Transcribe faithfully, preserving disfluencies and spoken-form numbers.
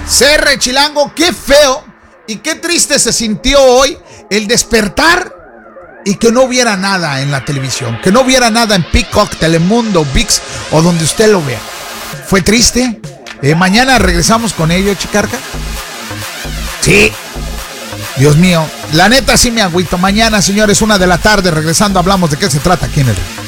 C R Chilango, qué feo y qué triste se sintió hoy el despertar y que no hubiera nada en la televisión, que no hubiera nada en Peacock, Telemundo, ViX o donde usted lo vea. Fue triste. Eh, mañana regresamos con ello, Chicarca. Sí. Dios mío, la neta sí me agüito. Mañana, señores, una de la tarde, regresando, hablamos de qué se trata aquí en el...